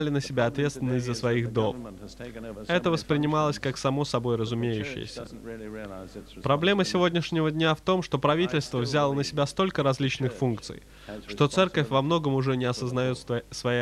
на себя ответственность за своих дом. Это воспринималось как само собой разумеющееся. Проблема сегодняшнего дня в том, что правительство взяло на себя столько различных функций, что церковь во многом уже не осознает своей